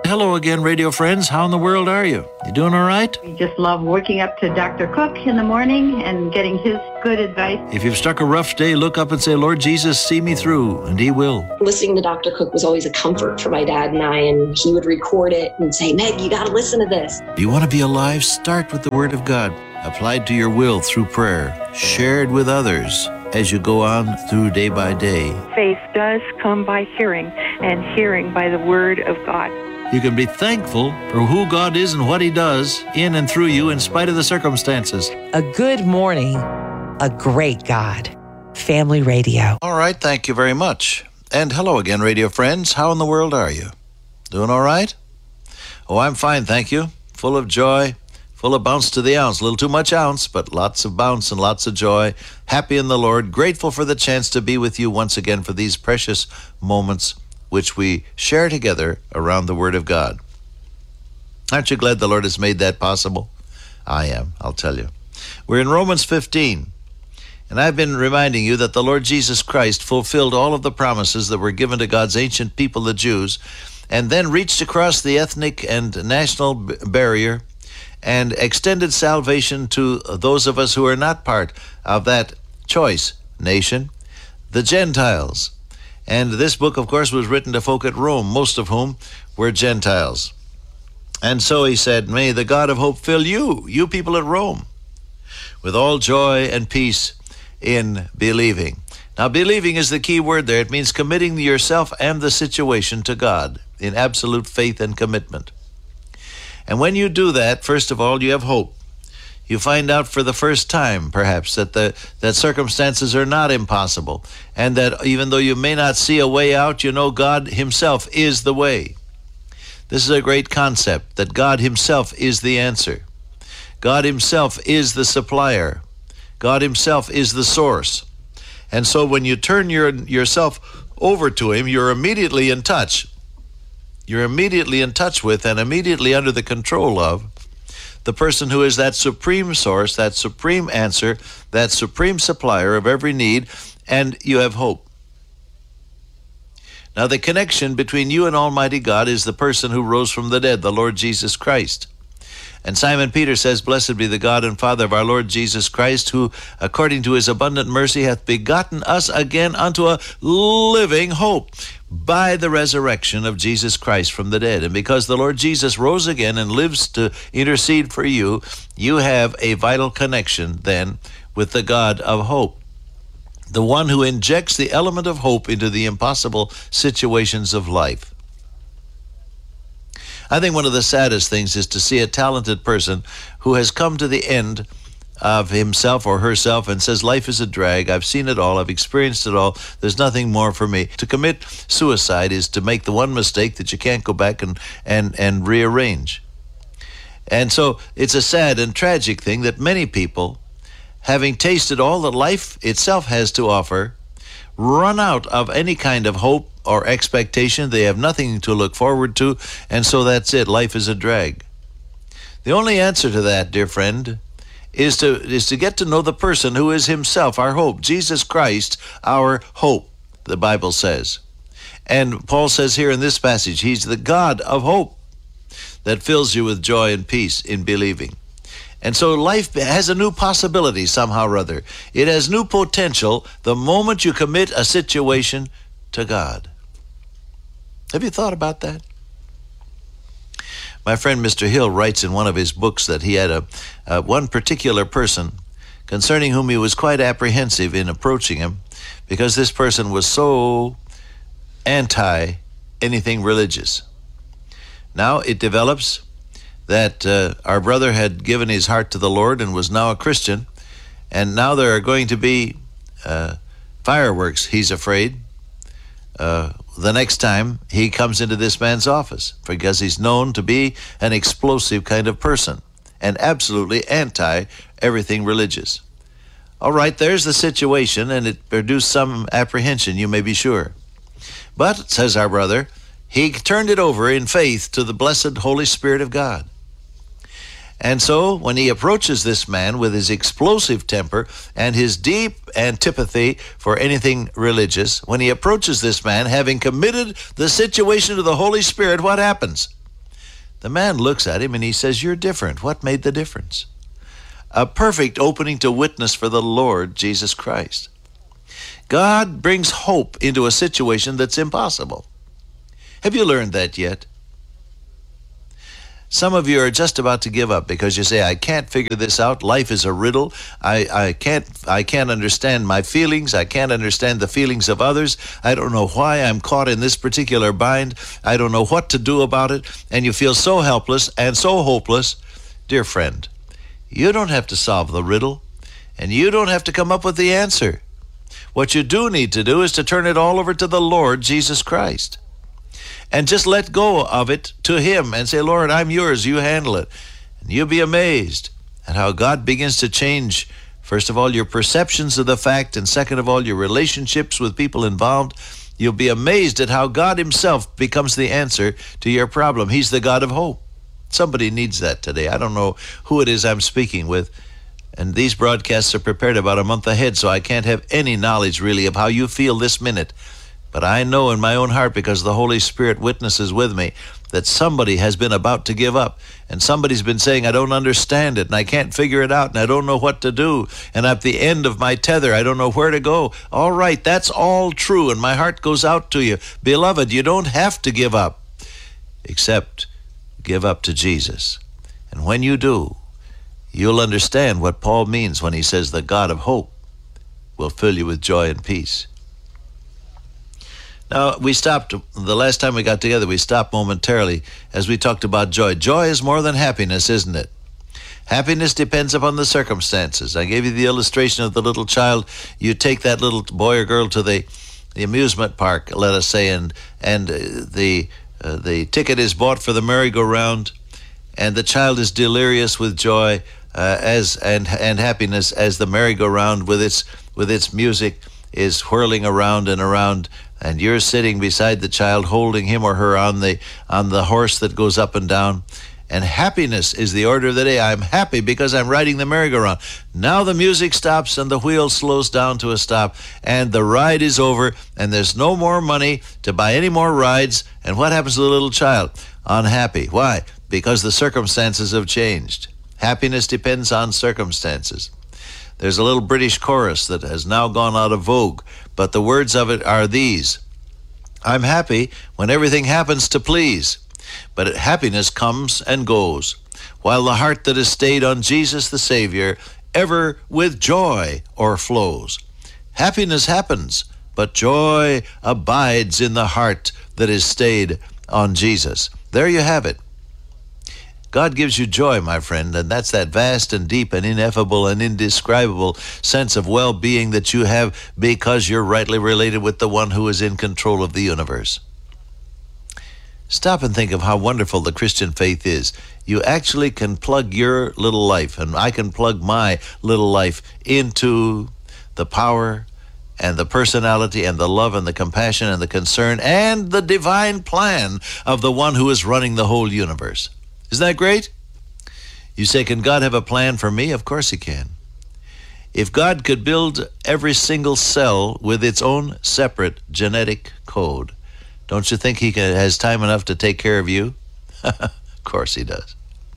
hello again, radio friends. How in the world are you? You doing all right? We just love waking up to Dr. Cook in the morning and getting his good advice. If you've struck a rough day, look up and say, Lord Jesus, see me through, and He will. Listening to Dr. Cook was always a comfort for my dad and I, and he would record it and say, Meg, you got to listen to this. Do you want to be alive? Start with the Word of God, applied to your will through prayer, shared with others as you go on through day by day. Faith does come by hearing, and hearing by the Word of God. You can be thankful for who God is and what He does in and through you in spite of the circumstances. A good morning, a great God. Family Radio. All right, thank you very much. And hello again, radio friends. How in the world are you? Doing all right? Oh, I'm fine, thank you. Full of joy, full of bounce to the ounce. A little too much ounce, but lots of bounce and lots of joy. Happy in the Lord. Grateful for the chance to be with you once again for these precious moments which we share together around the Word of God. Aren't you glad the Lord has made that possible? I am, I'll tell you. We're in Romans 15, and I've been reminding you that the Lord Jesus Christ fulfilled all of the promises that were given to God's ancient people, the Jews, and then reached across the ethnic and national barrier and extended salvation to those of us who are not part of that choice nation, the Gentiles. And this book, of course, was written to folk at Rome, most of whom were Gentiles. And so he said, may the God of hope fill you people at Rome, with all joy and peace in believing. Now, believing is the key word there. It means committing yourself and the situation to God in absolute faith and commitment. And when you do that, first of all, you have hope. You find out for the first time, perhaps, that circumstances are not impossible, and that even though you may not see a way out, you know God Himself is the way. This is a great concept, that God Himself is the answer. God Himself is the supplier. God Himself is the source. And so when you turn yourself over to Him, you're immediately in touch. You're immediately in touch with and immediately under the control of the person who is that supreme source, that supreme answer, that supreme supplier of every need, and you have hope. Now, the connection between you and Almighty God is the person who rose from the dead, the Lord Jesus Christ. And Simon Peter says, blessed be the God and Father of our Lord Jesus Christ, who, according to His abundant mercy, hath begotten us again unto a living hope by the resurrection of Jesus Christ from the dead. And because the Lord Jesus rose again and lives to intercede for you, you have a vital connection then with the God of hope, the one who injects the element of hope into the impossible situations of life. I think one of the saddest things is to see a talented person who has come to the end of himself or herself and says, life is a drag, I've seen it all, I've experienced it all, there's nothing more for me. To commit suicide is to make the one mistake that you can't go back and rearrange. And so it's a sad and tragic thing that many people, having tasted all that life itself has to offer, run out of any kind of hope or expectation. They have nothing to look forward to, and so that's it. Life is a drag. The only answer to that, dear friend, is to get to know the person who is Himself our hope, Jesus Christ, our hope, the Bible says. And Paul says here in this passage, He's the God of hope that fills you with joy and peace in believing. And so life has a new possibility somehow or other. It has new potential the moment you commit a situation to God. Have you thought about that? My friend Mr. Hill writes in one of his books that he had one particular person concerning whom he was quite apprehensive in approaching him because this person was so anti anything religious. Now it develops that our brother had given his heart to the Lord and was now a Christian, and now there are going to be fireworks, he's afraid, the next time he comes into this man's office, because he's known to be an explosive kind of person and absolutely anti everything religious. All right, there's the situation, and it produced some apprehension, you may be sure. But, says our brother, he turned it over in faith to the blessed Holy Spirit of God. And so when he approaches this man with his explosive temper and his deep antipathy for anything religious, when he approaches this man having committed the situation to the Holy Spirit, what happens? The man looks at him and he says, "You're different. What made the difference?" A perfect opening to witness for the Lord Jesus Christ. God brings hope into a situation that's impossible. Have you learned that yet? Some of you are just about to give up because you say, "I can't figure this out. Life is a riddle. I can't understand my feelings. I can't understand the feelings of others. I don't know why I'm caught in this particular bind. I don't know what to do about it." And you feel so helpless and so hopeless. Dear friend, you don't have to solve the riddle, and you don't have to come up with the answer. What you do need to do is to turn it all over to the Lord Jesus Christ. And just let go of it to him and say, "Lord, I'm yours, you handle it." And you'll be amazed at how God begins to change, first of all, your perceptions of the fact, and second of all, your relationships with people involved. You'll be amazed at how God himself becomes the answer to your problem. He's the God of hope. Somebody needs that today. I don't know who it is I'm speaking with. And these broadcasts are prepared about a month ahead, so I can't have any knowledge really of how you feel this minute. But I know in my own heart, because the Holy Spirit witnesses with me, that somebody has been about to give up. And somebody's been saying, "I don't understand it, and I can't figure it out, and I don't know what to do. And at the end of my tether, I don't know where to go." All right, that's all true, and my heart goes out to you. Beloved, you don't have to give up, except give up to Jesus. And when you do, you'll understand what Paul means when he says the God of hope will fill you with joy and peace. Now, we stopped, the last time we got together, we stopped momentarily as we talked about joy. Joy is more than happiness, isn't it? Happiness depends upon the circumstances. I gave you the illustration of the little child. You take that little boy or girl to the amusement park, let us say, and the ticket is bought for the merry-go-round, and the child is delirious with joy and happiness as the merry-go-round with its music is whirling around and around, and you're sitting beside the child holding him or her on the horse that goes up and down. And happiness is the order of the day. I'm happy because I'm riding the merry-go-round. Now the music stops and the wheel slows down to a stop, and the ride is over, and there's no more money to buy any more rides. And what happens to the little child? Unhappy. Why? Because the circumstances have changed. Happiness depends on circumstances. There's a little British chorus that has now gone out of vogue, but the words of it are these: "I'm happy when everything happens to please, but happiness comes and goes, while the heart that is stayed on Jesus the Savior ever with joy o'erflows. Happiness happens, but joy abides in the heart that is stayed on Jesus." There you have it. God gives you joy, my friend, and that's that vast and deep and ineffable and indescribable sense of well-being that you have because you're rightly related with the one who is in control of the universe. Stop and think of how wonderful the Christian faith is. You actually can plug your little life, and I can plug my little life into the power and the personality and the love and the compassion and the concern and the divine plan of the one who is running the whole universe. Isn't that great? You say, can God have a plan for me? Of course he can. If God could build every single cell with its own separate genetic code, don't you think he has time enough to take care of you? Of course he does.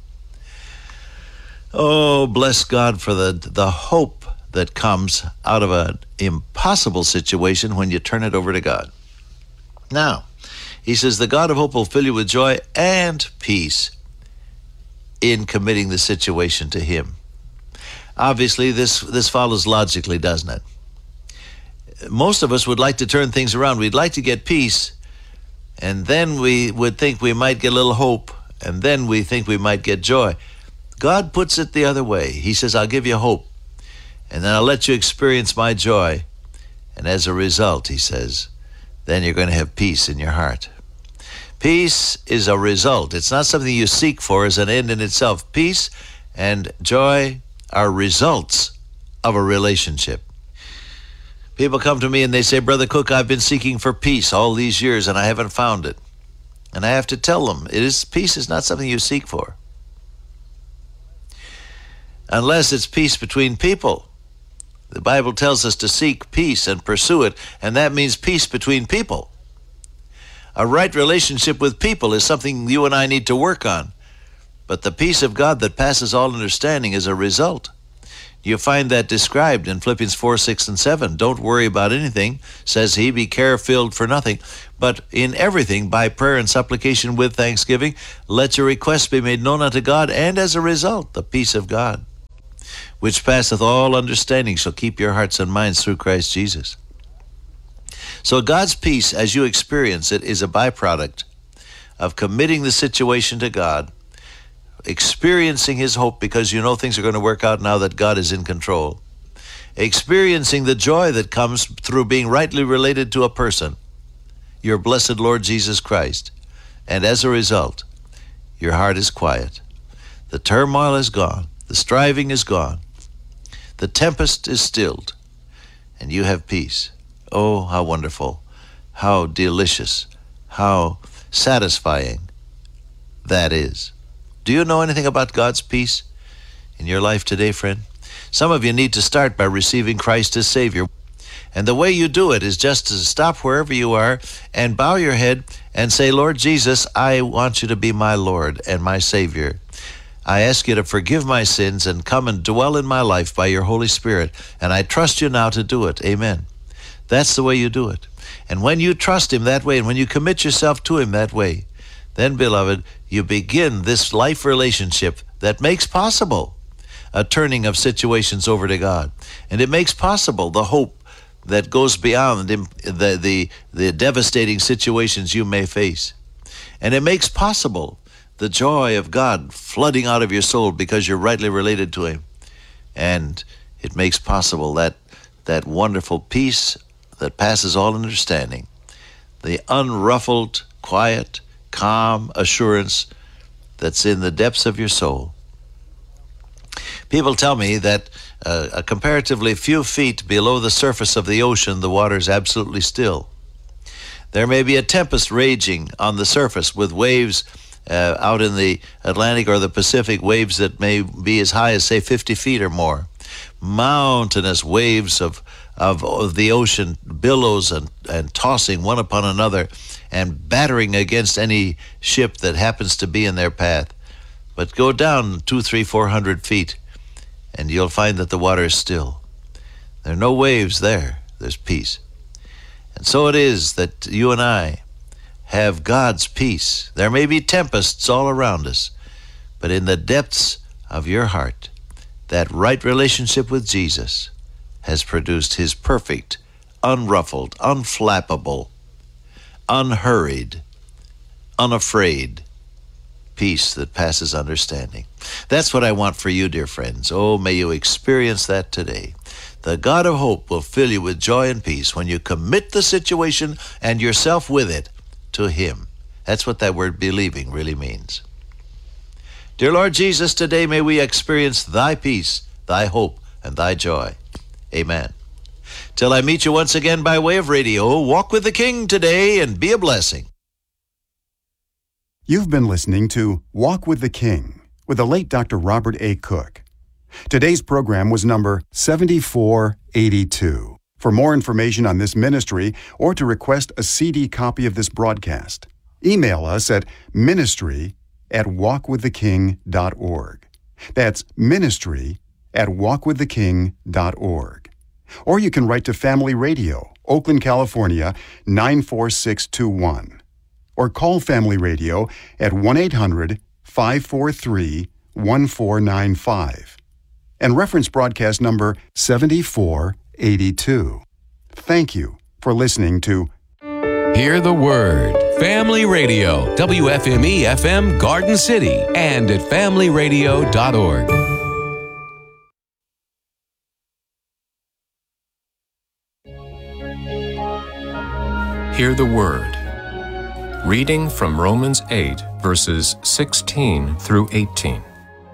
Oh, bless God for the hope that comes out of an impossible situation when you turn it over to God. Now, he says, the God of hope will fill you with joy and peace in committing the situation to him. Obviously, this follows logically, doesn't it? Most of us would like to turn things around. We'd like to get peace, and then we would think we might get a little hope, and then we think we might get joy. God puts it the other way. He says, I'll give you hope, and then I'll let you experience my joy. And as a result, he says, then you're going to have peace in your heart. Peace is a result. It's not something you seek for as an end in itself. Peace and joy are results of a relationship. People come to me and they say, Brother Cook, I've been seeking for peace all these years and I haven't found it. And I have to tell them, peace is not something you seek for. Unless it's peace between people. The Bible tells us to seek peace and pursue it, and that means peace between people. A right relationship with people is something you and I need to work on. But the peace of God that passes all understanding is a result. You find that described in Philippians 4, 6, and 7. Don't worry about anything, says he, be care-filled for nothing. But in everything, by prayer and supplication with thanksgiving, let your requests be made known unto God, and as a result, the peace of God, which passeth all understanding, shall keep your hearts and minds through Christ Jesus. So God's peace, as you experience it, is a byproduct of committing the situation to God, experiencing his hope because you know things are going to work out now that God is in control, experiencing the joy that comes through being rightly related to a person, your blessed Lord Jesus Christ, and as a result, your heart is quiet. The turmoil is gone. The striving is gone. The tempest is stilled, and you have peace. Oh, how wonderful, how delicious, how satisfying that is. Do you know anything about God's peace in your life today, friend? Some of you need to start by receiving Christ as Savior. And the way you do it is just to stop wherever you are and bow your head and say, Lord Jesus, I want you to be my Lord and my Savior. I ask you to forgive my sins and come and dwell in my life by your Holy Spirit. And I trust you now to do it. Amen. That's the way you do it. And when you trust him that way, and when you commit yourself to him that way, then, beloved, you begin this life relationship that makes possible a turning of situations over to God. And it makes possible the hope that goes beyond the devastating situations you may face. And it makes possible the joy of God flooding out of your soul because you're rightly related to him. And it makes possible that wonderful peace that passes all understanding, the unruffled, quiet, calm assurance that's in the depths of your soul. People tell me that a comparatively few feet below the surface of the ocean, the water is absolutely still. There may be a tempest raging on the surface with waves out in the Atlantic or the Pacific, waves that may be as high as, say, 50 feet or more. Mountainous waves of the ocean, billows and tossing one upon another and battering against any ship that happens to be in their path. But go down 200, 300, 400 feet and you'll find that the water is still. There are no waves there. There's peace. And so it is that you and I have God's peace. There may be tempests all around us, but in the depths of your heart, that right relationship with Jesus has produced his perfect, unruffled, unflappable, unhurried, unafraid peace that passes understanding. That's what I want for you, dear friends. Oh, may you experience that today. The God of hope will fill you with joy and peace when you commit the situation and yourself with it to him. That's what that word believing really means. Dear Lord Jesus, today may we experience thy peace, thy hope, and thy joy. Amen. Till I meet you once again by way of radio, walk with the King today and be a blessing. You've been listening to Walk with the King with the late Dr. Robert A. Cook. Today's program was number 7482. For more information on this ministry or to request a CD copy of this broadcast, email us at ministry@walkwiththeking.org. That's ministry@walkwiththeking.org. Or you can write to Family Radio, Oakland, California, 94621. Or call Family Radio at 1-800-543-1495. And reference broadcast number 7482. Thank you for listening to Hear the Word. Family Radio, WFME FM Garden City, and at familyradio.org. Hear the Word. Reading from Romans 8, verses 16 through 18.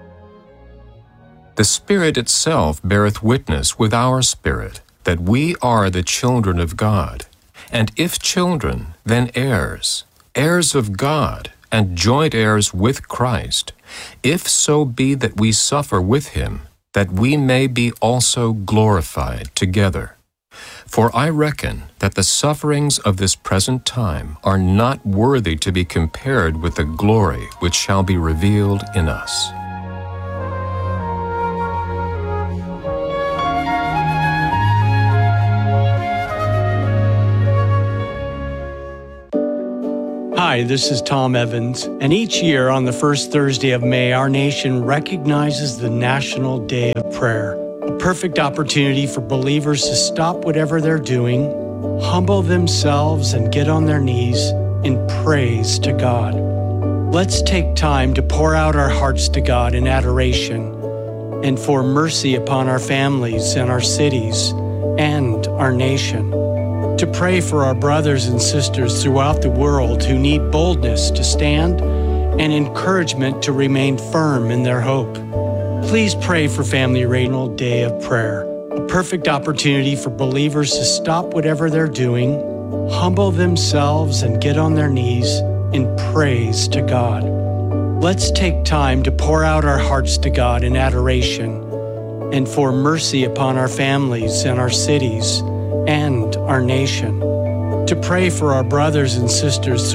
The Spirit itself beareth witness with our spirit that we are the children of God. And if children, then heirs, heirs of God, and joint heirs with Christ, if so be that we suffer with him, that we may be also glorified together. For I reckon that the sufferings of this present time are not worthy to be compared with the glory which shall be revealed in us. Hi, this is Tom Evans, and each year on the first Thursday of May, our nation recognizes the National Day of Prayer, a perfect opportunity for believers to stop whatever they're doing, humble themselves, and get on their knees in praise to God. Let's take time to pour out our hearts to God in adoration and for mercy upon our families and our cities and our nation. To pray for our brothers and sisters throughout the world who need boldness to stand and encouragement to remain firm in their hope. Please pray for Family Radio Day of Prayer, a perfect opportunity for believers to stop whatever they're doing, humble themselves, and get on their knees in praise to God. Let's take time to pour out our hearts to God in adoration and for mercy upon our families and our cities and our nation. To pray for our brothers and sisters